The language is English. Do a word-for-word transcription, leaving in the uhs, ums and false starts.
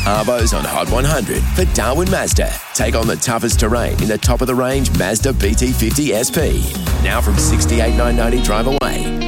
Arvo's on Hot one hundred for Darwin Mazda. Take on the toughest terrain in the top-of-the-range Mazda B T fifty S P. Now from sixty-eight thousand nine hundred ninety drive away.